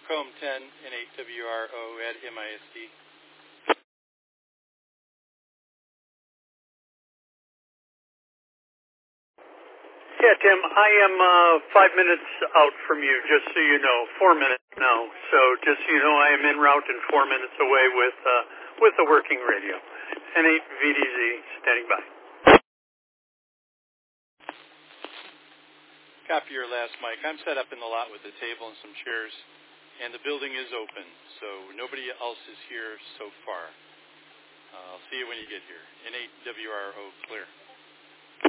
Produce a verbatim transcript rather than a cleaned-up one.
Macomb ten, N eight W R O at M I S D. Yeah, Tim, I am uh, five minutes out from you, just so you know. Four minutes now. So just so you know, I am en route and four minutes away with uh, with a working radio. N eight V D Z, standing by. Copy your last mic. I'm set up in the lot with a table and some chairs, and the building is open, so nobody else is here so far. Uh, I'll see you when you get here. N eight W R O, clear.